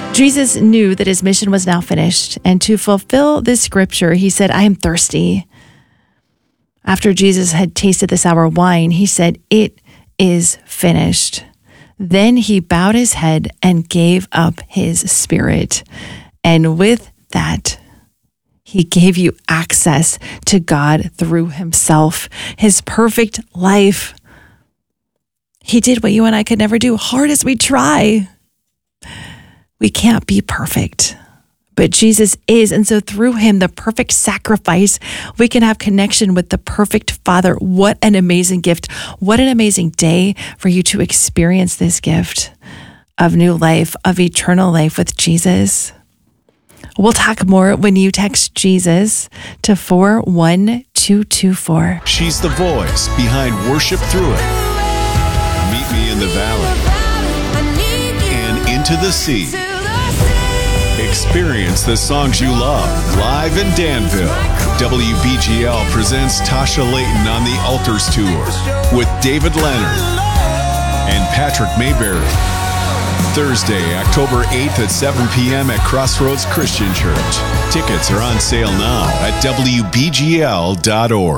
Jesus knew that his mission was now finished, and to fulfill this scripture, he said, I am thirsty. After Jesus had tasted the sour wine, he said, it is finished. Then he bowed his head and gave up his spirit. And with that, he gave you access to God through himself, his perfect life. He did what you and I could never do, hard as we try. We can't be perfect, but Jesus is. And so through him, the perfect sacrifice, we can have connection with the perfect Father. What an amazing gift. What an amazing day for you to experience this gift of new life, of eternal life with Jesus. We'll talk more when you text Jesus to 41224. She's the voice behind Worship Through It. Meet Me in the Valley and Into the Sea. Experience the songs you love live in Danville. WBGL presents Tasha Layton on the Altars Tour with David Leonard and Patrick Mayberry. Thursday, October 8th at 7 p.m. at Crossroads Christian Church. Tickets are on sale now at WBGL.org.